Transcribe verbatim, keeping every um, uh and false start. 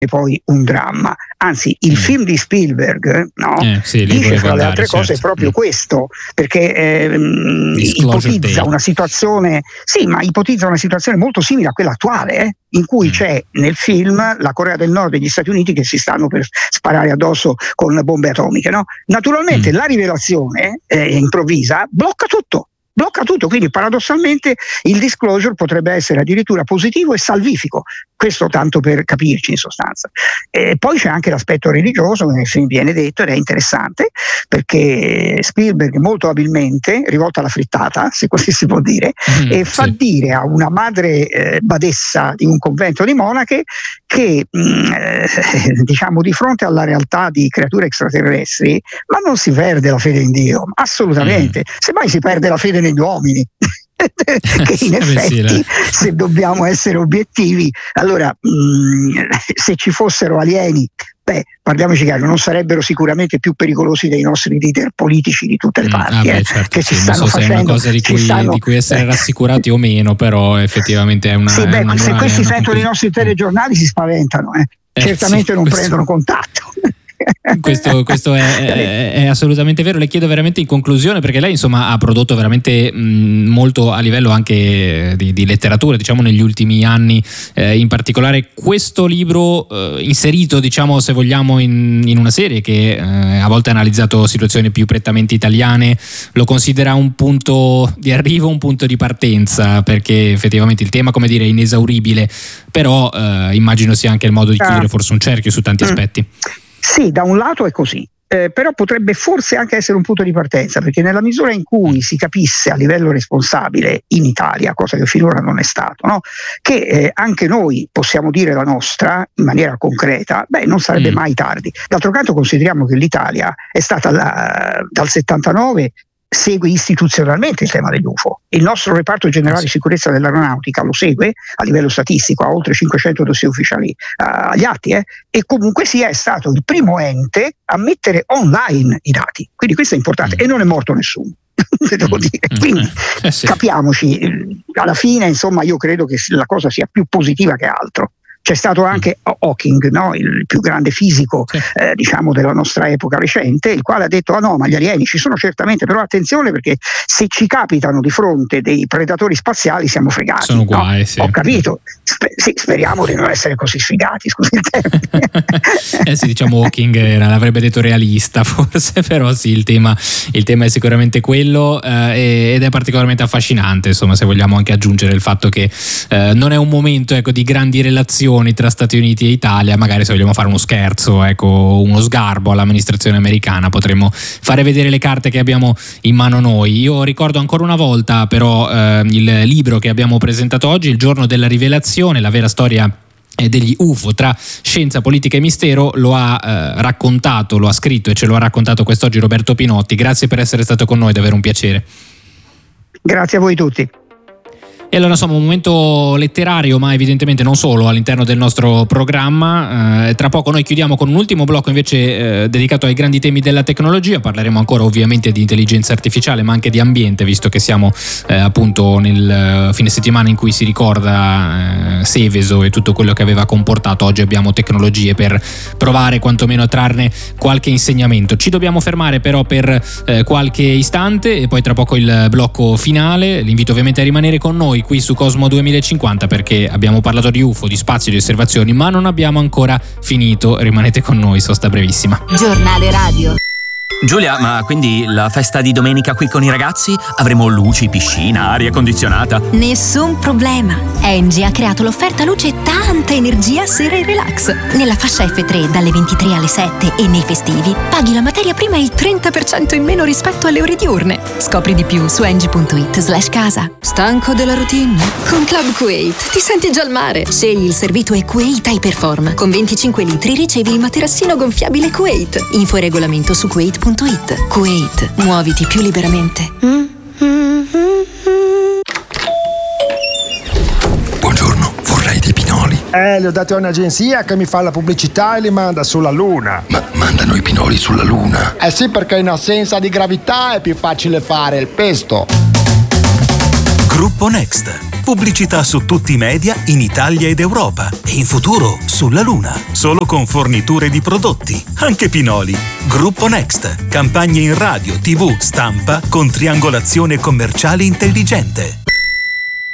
poi un dramma. Anzi, il mm. film di Spielberg, no, eh, sì, dice fra le altre certo. cose proprio mm. questo, perché ehm, Disclosure ipotizza Day. una situazione, sì, ma ipotizza una situazione molto simile a quella attuale, eh, in cui mm. c'è nel film la Corea del Nord e gli Stati Uniti che si stanno per sparare addosso con bombe atomiche, no? Naturalmente mm. la rivelazione eh, improvvisa blocca tutto. Blocca tutto, quindi paradossalmente il disclosure potrebbe essere addirittura positivo e salvifico, questo tanto per capirci in sostanza. E poi c'è anche l'aspetto religioso che nel film viene detto ed è interessante, perché Spielberg molto abilmente rivolta alla frittata, se così si può dire, mm, e fa sì. dire a una madre eh, badessa di un convento di monache che mh, eh, diciamo di fronte alla realtà di creature extraterrestri, ma non si perde la fede in Dio, assolutamente, mm. semmai si perde la fede negli uomini. Che in effetti, se dobbiamo essere obiettivi, allora mh, se ci fossero alieni, beh, parliamoci chiaro, non sarebbero sicuramente più pericolosi dei nostri leader politici di tutte le parti, ah beh, eh, certo, che sì, ci non stanno so se facendo, è una cosa di cui, stanno, di cui essere rassicurati o meno, però effettivamente è una, sì, è beh, una se morale, questi una sentono i nostri telegiornali si spaventano, eh. Eh, certamente sì, non questo... prendono contatto. Questo, questo è, è, è assolutamente vero. Le chiedo veramente in conclusione, perché lei insomma ha prodotto veramente mh, molto a livello anche di, di letteratura, diciamo negli ultimi anni, eh, in particolare questo libro eh, inserito, diciamo se vogliamo, in, in una serie che eh, a volte ha analizzato situazioni più prettamente italiane, lo considera un punto di arrivo, un punto di partenza, perché effettivamente il tema, come dire, è inesauribile, però eh, immagino sia anche il modo di chiudere forse un cerchio su tanti aspetti. Sì, da un lato è così, eh, però potrebbe forse anche essere un punto di partenza, perché nella misura in cui si capisse a livello responsabile in Italia, cosa che finora non è stato, no? che eh, anche noi possiamo dire la nostra in maniera concreta, beh, non sarebbe mm. mai tardi. D'altro canto consideriamo che l'Italia è stata la, dal settantanove segue istituzionalmente il tema degli U F O. Il nostro reparto generale di sicurezza dell'aeronautica lo segue a livello statistico, ha oltre cinquecento dossier ufficiali uh, agli atti, eh, e comunque sia è stato il primo ente a mettere online i dati. Quindi questo è importante, mm. e non è morto nessuno. Devo dire. Quindi eh, sì. capiamoci, alla fine insomma io credo che la cosa sia più positiva che altro. C'è stato anche Hawking, no? Il più grande fisico sì. eh, diciamo della nostra epoca recente, il quale ha detto: ah no, ma gli alieni ci sono certamente, però attenzione, perché se ci capitano di fronte dei predatori spaziali siamo fregati. Sono guai, no? sì. Ho capito, Sper- sì, speriamo di non essere così sfigati, scusi il termine. eh sì, diciamo Hawking era, l'avrebbe detto realista forse, però sì, il tema, il tema è sicuramente quello, eh, ed è particolarmente affascinante, insomma, se vogliamo anche aggiungere il fatto che eh, non è un momento, ecco, di grandi relazioni tra Stati Uniti e Italia. Magari se vogliamo fare uno scherzo, ecco, uno sgarbo all'amministrazione americana, potremmo fare vedere le carte che abbiamo in mano noi. Io ricordo ancora una volta però eh, il libro che abbiamo presentato oggi, Il giorno della rivelazione, la vera storia degli U F O tra scienza, politica e mistero. Lo ha eh, raccontato, lo ha scritto e ce lo ha raccontato quest'oggi Roberto Pinotti. Grazie per essere stato con noi, è davvero un piacere. Grazie a voi tutti. E allora insomma un momento letterario, ma evidentemente non solo, all'interno del nostro programma. Eh, tra poco noi chiudiamo con un ultimo blocco invece eh, dedicato ai grandi temi della tecnologia. Parleremo ancora ovviamente di intelligenza artificiale, ma anche di ambiente, visto che siamo eh, appunto nel fine settimana in cui si ricorda eh, Seveso e tutto quello che aveva comportato. Oggi abbiamo tecnologie per provare quantomeno a trarne qualche insegnamento. Ci dobbiamo fermare però per eh, qualche istante e poi tra poco il blocco finale. L'invito ovviamente a rimanere con noi qui su Cosmo duemilacinquanta, perché abbiamo parlato di U F O, di spazio, di osservazioni, ma non abbiamo ancora finito. Rimanete con noi, sosta brevissima. Giornale radio. Giulia, ma quindi la festa di domenica qui con i ragazzi? Avremo luci, piscina, aria condizionata? Nessun problema. Engie ha creato l'offerta luce e tanta energia sera e relax. Nella fascia F tre dalle ventitré alle sette e nei festivi paghi la materia prima il trenta per cento in meno rispetto alle ore diurne. Scopri di più su engie.it slash casa. Stanco della routine? Con Club Kuwait ti senti già al mare. Scegli il servito e Kuwait Hyperform. Con venticinque litri ricevi il materassino gonfiabile Kuwait. Info e regolamento su kuwait punto it. Kuwait, muoviti più liberamente. Buongiorno, vorrei dei pinoli. Eh, li ho dati a un'agenzia che mi fa la pubblicità e li manda sulla Luna. Ma mandano i pinoli sulla Luna? Eh sì, perché in assenza di gravità è più facile fare il pesto. Gruppo Next. Pubblicità su tutti i media in Italia ed Europa e in futuro sulla Luna. Solo con forniture di prodotti. Anche Pinoli. Gruppo Next. Campagne in radio, tivù, stampa con triangolazione commerciale intelligente.